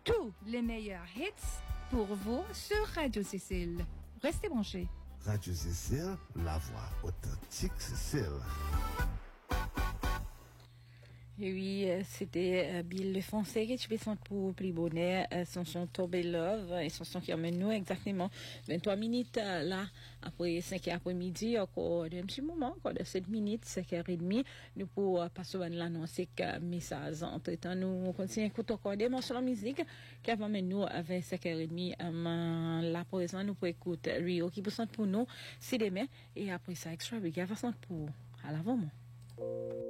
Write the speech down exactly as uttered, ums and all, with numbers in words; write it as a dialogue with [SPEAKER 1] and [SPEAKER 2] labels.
[SPEAKER 1] tous les meilleurs hits pour vous sur Radio Cécile. Restez branchés.
[SPEAKER 2] Radio Cécile, la voix authentique Cécile.
[SPEAKER 3] Et oui, c'était euh, Bill Lefoncé qui tu son pour plus bonheur, euh, son son Tobe Love, et son son qui emmène nous exactement vingt-trois minutes euh, là, après cinq heures après-midi, encore un petit moment, encore de sept minutes, cinq heures trente, nous pour euh, passer à l'annoncer que message. Entre-temps, nous continuons à écouter encore des morceaux de musique qui amène nous à vingt-cinq heures trente. Euh, là, pour exemple, nous pour écouter Rio qui pour nous, c'est demain, et après ça, extra, we give us pour à l'avant.